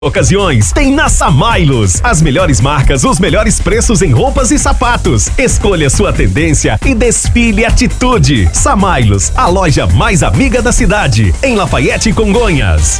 Ocasiões tem na Samailos. As melhores marcas, os melhores preços em roupas e sapatos. Escolha sua tendência e desfile atitude. Samailos, a loja mais amiga da cidade. Em Lafayette, Congonhas.